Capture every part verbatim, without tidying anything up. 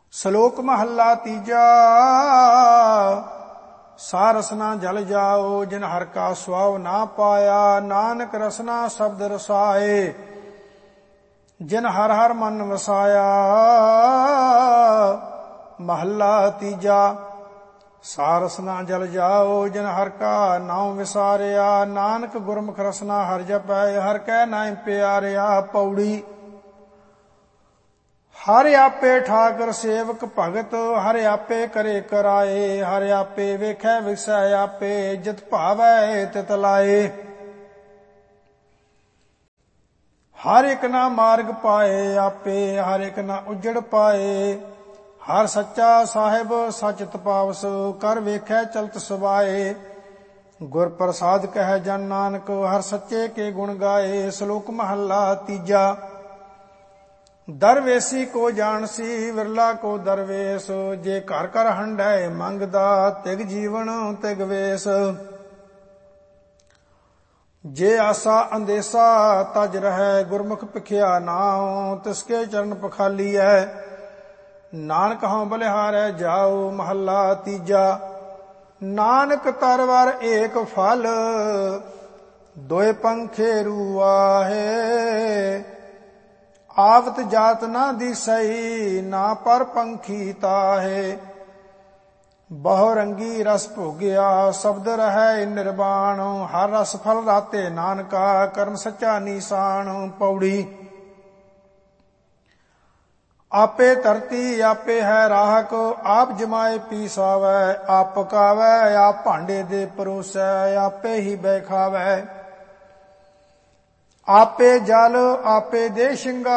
ਸ਼ਲੋਕ ਮਹੱਲਾ ਤੀਜਾ। ਸਾ ਰਸਨਾ ਜਲ ਜਾਓ ਜਿਨ ਹਰ ਕਾ ਸੁਆਵ ਨਾ ਪਾਇਆ। ਨਾਨਕ ਰਸਨਾ ਸ਼ਬਦ ਰਸਾਏ ਜਿਨ ਹਰ ਹਰ ਮਨ ਵਸਾਇਆ। ਮਹੱਲਾ ਤੀਜਾ। ਸਾ ਰਸਨਾ ਜਲ ਜਾਓ ਜਿਨ ਹਰ ਕਾ ਨਾਉ ਵਿਸਾਰਿਆ। ਨਾਨਕ ਗੁਰਮੁਖ ਰਸਨਾ ਹਰ ਜਪੈ ਹਰ ਕੈ ਨਾਮ ਪਿਆਰਿਆ। ਪੌੜੀ। ਹਰ ਆਪੇ ਠਾਕਰ ਸੇਵਕ ਭਗਤ ਹਰ ਆਪੇ ਕਰੇ ਕਰਾਏ। ਹਰ ਆਪੇ ਵੇਖੈ ਵਿਸੈ ਆਪੇ ਜਿਤ ਭਾਵੈ ਤਿਤ ਲਾਏ। ਹਰ ਇੱਕ ਨਾ ਮਾਰਗ ਪਾਏ ਆਪੇ ਹਰ ਇੱਕ ਨਾ ਉਜੜ ਪਾਏ। ਹਰ ਸੱਚਾ ਸਾਹਿਬ ਸਚ ਤਪਾਵਸ ਕਰ ਵੇਖੈ ਚਲਤ ਸੁਭਾਏ। ਗੁਰ ਪ੍ਰਸਾਦ ਕਹਿ ਜਨ ਨਾਨਕ ਹਰ ਸੱਚੇ ਕੇ ਗੁਣ ਗਾਏ। ਸ਼ਲੋਕ ਮਹੱਲਾ ਤੀਜਾ। ਦਰਵੇਸੀ ਕੋ ਜਾਣਸੀ ਵਿਰਲਾ ਕੋ ਦਰਵੇਸ। ਜੇ ਘਰ ਘਰ ਹੰਡੈ ਮੰਗਦਾ ਤਿਗ ਜੀਵਨ ਤਿਗ ਵੇਸ। ਜੇ ਆਸਾ ਅੰਦੇਸਾ ਤਜ ਰਹਿ ਗੁਰਮੁਖ ਭਿਖਿਆ ਨਾਉ। ਤਿਸਕੇ ਚਰਨ ਪਖਾਲੀਐ ਨਾਨਕ ਹਉ ਬਲਿਹਾਰੈ ਜਾਉ। ਮਹੱਲਾ ਤੀਜਾ। ਨਾਨਕ ਤਰਵਰ ਏਕ ਫਲ ਦੋਇ ਪੰਖੇ ਰੂਆਹੇ। ਆਵਤ ਜਾਤ ਨਾ ਦਿਸਈ ਨਾ ਪਰ ਪੰਖੀ ਤਾਹੇ। ਬਹੁ ਰੰਗੀ ਰਸ ਭੋਗਿਆ ਸ਼ਬਦ ਰਹਿ ਨਿਰਵਾਣ। ਹਰ ਰਸ ਫਲ ਰਾਤੇ ਨਾਨਕਾ ਕਰਮ ਸੱਚਾ ਨੀਸਾਨ। ਪੌੜੀ। ਆਪੇ ਧਰਤੀ ਆਪੇ ਹੈ ਰਾਹਕ ਆਪ ਜਮਾਏ ਪੀ ਸਾਵੈ। ਆਪ ਪਕਾਵੈ ਆਪ ਭਾਂਡੇ ਦੇ ਪਰੋਸੈ ਆਪੇ ਹੀ ਬੈਖਾਵੈ। ਆਪੇ ਜਲ ਆਪੇ ਦੇ ਸ਼ਿੰਗਾਰ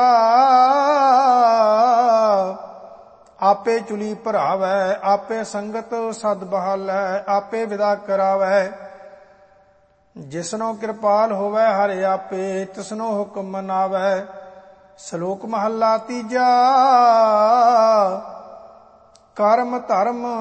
ਆਪੇ ਚੁਲੀ ਭਰਾਵੈ। ਆਪੇ ਸੰਗਤ ਸਦ ਬਹਾਲੈ ਆਪੇ ਵਿਦਾ ਕਰਾਵੈ। ਜਿਸਨੋ ਕਿਰਪਾਲ ਹੋਵੈ ਹਰਿ ਆਪੇ ਤਿਸਨੋ ਹੁਕਮ ਮਨਾਵੈ। ਸ਼ਲੋਕ ਮਹੱਲਾ ਤੀਜਾ। ਕਰਮ ਧਰਮ